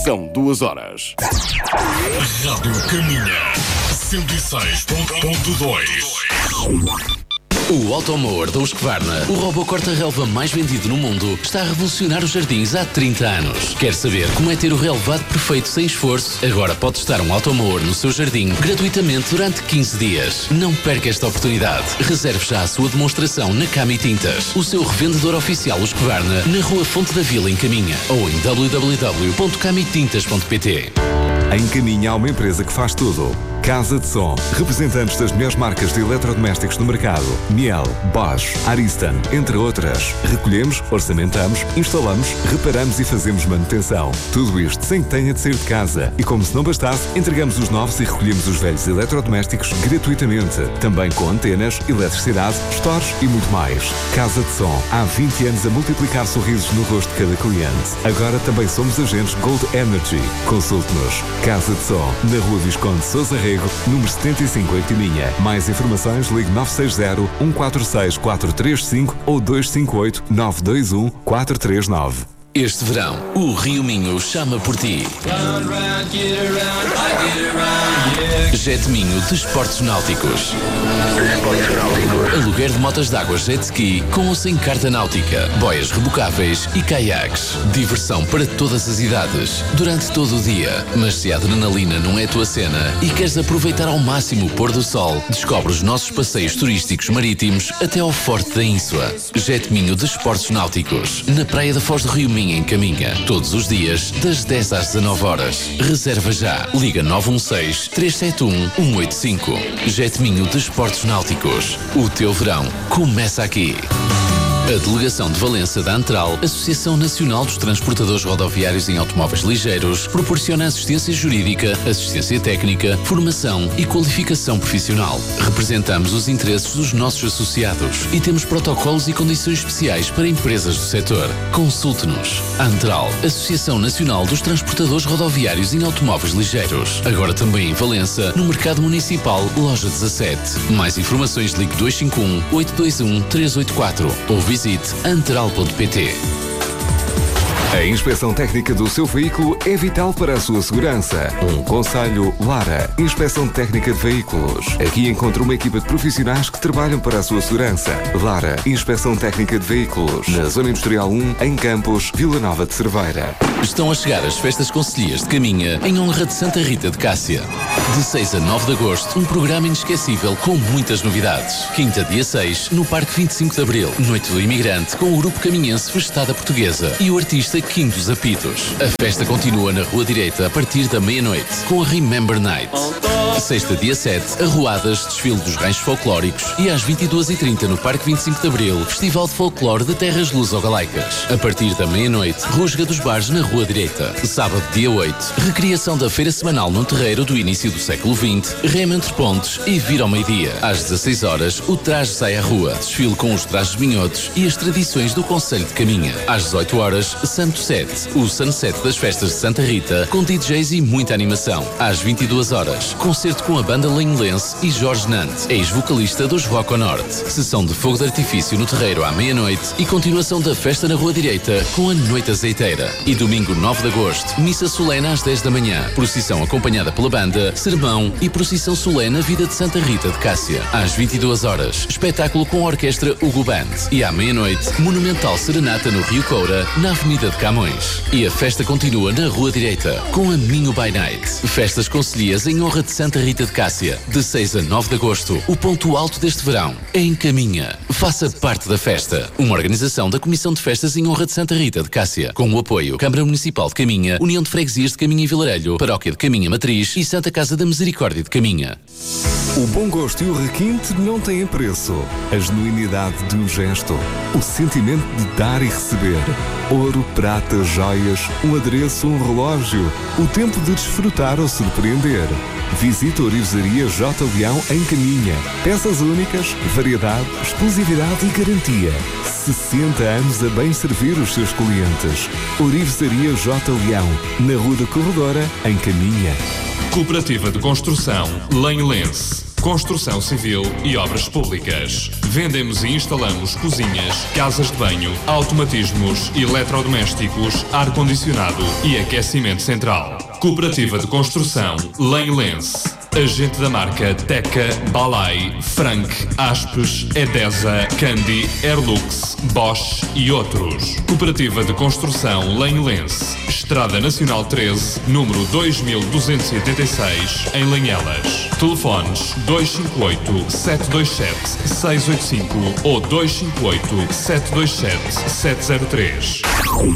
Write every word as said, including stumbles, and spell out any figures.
São duas horas. Rádio Caminha cento e seis ponto dois. O Automower da Husqvarna, o robô corta-relva mais vendido no mundo, está a revolucionar os jardins há trinta anos. Quer saber como é ter o relevado perfeito sem esforço? Agora pode testar um Automower no seu jardim gratuitamente durante quinze dias. Não perca esta oportunidade. Reserve já a sua demonstração na Cami Tintas, o seu revendedor oficial Husqvarna, na Rua Fonte da Vila, em Caminha, ou em w w w ponto cami tintas ponto p t. Em Caminha há uma empresa que faz tudo. Casa de Som. Representantes das melhores marcas de eletrodomésticos do mercado. Miele, Bosch, Ariston, entre outras. Recolhemos, orçamentamos, instalamos, reparamos e fazemos manutenção. Tudo isto sem que tenha de sair de casa. E como se não bastasse, entregamos os novos e recolhemos os velhos eletrodomésticos gratuitamente. Também com antenas, eletricidade, stores e muito mais. Casa de Som. Há vinte anos a multiplicar sorrisos no rosto de cada cliente. Agora também somos agentes Gold Energy. Consulte-nos. Casa de Som. Na Rua Visconde Sousa Rego, número setenta e cinco, em Caminha. Mais informações, ligue nove seis zero, um quatro seis, quatro três cinco ou dois cinco oito, nove dois um, quatro três nove. Este verão, o Rio Minho chama por ti. Jet Minho Desportos Náuticos. Aluguer de motas d'água jet ski com ou sem carta náutica, boias rebocáveis e caiaques. Diversão para todas as idades, durante todo o dia. Mas se a adrenalina não é a tua cena e queres aproveitar ao máximo o pôr do sol, descobre os nossos passeios turísticos marítimos até ao Forte da Ínsua. Jet Minho Desportos Náuticos, na Praia da Foz do Rio Minho, em Caminha, todos os dias, das dez às dezanove horas. Reserva já. Liga nove um seis, três sete um, um oito cinco. Jet Minho Desportos Náuticos. O teu verão começa aqui. A Delegação de Valença da Antral, Associação Nacional dos Transportadores Rodoviários em Automóveis Ligeiros, proporciona assistência jurídica, assistência técnica, formação e qualificação profissional. Representamos os interesses dos nossos associados e temos protocolos e condições especiais para empresas do setor. Consulte-nos. Antral, Associação Nacional dos Transportadores Rodoviários em Automóveis Ligeiros. Agora também em Valença, no Mercado Municipal, Loja dezassete. Mais informações, ligue dois cinco um, oito dois um, três oito quatro ou visite antral ponto p t. A inspeção técnica do seu veículo é vital para a sua segurança. Um conselho Lara, Inspeção Técnica de Veículos. Aqui encontra uma equipa de profissionais que trabalham para a sua segurança. Lara, Inspeção Técnica de Veículos. Na Zona Industrial um, em Campos, Vila Nova de Cerveira. Estão a chegar as festas concelhias de Caminha em honra de Santa Rita de Cássia. De seis a nove de agosto, um programa inesquecível com muitas novidades. Quinta, dia seis, no Parque vinte e cinco de Abril. Noite do Imigrante com o grupo caminhense Festada Portuguesa e o artista Kim dos Apitos. A festa continua na Rua Direita a partir da meia-noite com a Remember Night. Sexta, dia sete, Arruadas, desfile dos ranchos folclóricos e às vinte e duas e trinta no Parque vinte e cinco de Abril, Festival de Folclore de Terras Luso-Galaicas. A partir da meia-noite, Rusga dos Bares na Rua Direita. Sábado, dia oito, recriação da feira semanal num terreiro do início do século vinte, rema entre pontes e vira ao meio-dia. Às dezasseis horas, o traje sai à rua, desfile com os trajes minhotos e as tradições do Concelho de Caminha. Às dezoito horas, Santo Sete, o Sunset das festas de Santa Rita, com D Js e muita animação. Às vinte e duas horas, concerto com a banda Lenlense e Jorge Nante, ex-vocalista dos Rock ao Norte. Sessão de fogo de artifício no terreiro à meia-noite e continuação da festa na Rua Direita com a Noite Azeiteira. E domingo nove de agosto, missa solene às dez da manhã, procissão acompanhada pela banda, sermão e procissão solene à Vida de Santa Rita de Cássia. Às vinte e duas horas, espetáculo com a orquestra Hugo Band. E à meia-noite, monumental serenata no Rio Coura, na Avenida de Camões. E a festa continua na Rua Direita com a Minho by Night. Festas concelhias em honra de Santa Rita de Cássia. De seis a nove de agosto, o ponto alto deste verão é em Caminha. Faça parte da festa. Uma organização da Comissão de Festas em honra de Santa Rita de Cássia. Com o apoio Câmara Municipal de Caminha, União de Freguesias de Caminha e Vilarelho, Paróquia de Caminha Matriz e Santa Casa da Misericórdia de Caminha. O bom gosto e o requinte não têm preço. A genuinidade de um gesto. O sentimento de dar e receber. Ouro, prata, joias, um adereço, um relógio. O tempo de desfrutar ou surpreender. Visite a Orivesaria J. Leão em Caminha. Peças únicas, variedade, exclusividade e garantia. sessenta anos a bem servir os seus clientes. Orivesaria J. Leão, na Rua da Corredora, em Caminha. Cooperativa de Construção Lenlense. construção civil e obras públicas. Vendemos e instalamos cozinhas, casas de banho, automatismos, eletrodomésticos, ar-condicionado e aquecimento central. Cooperativa de Construção Lenholense. Agente da marca Teca, Balay, Frank, Aspes, Edesa, Candy, Airlux, Bosch e outros. Cooperativa de Construção Lenholense. Estrada Nacional treze, número dois mil duzentos e oitenta e seis, em Lanhelas. Telefones dois cinco oito, sete dois sete, seis oito cinco ou dois cinco oito, sete dois sete, sete zero três.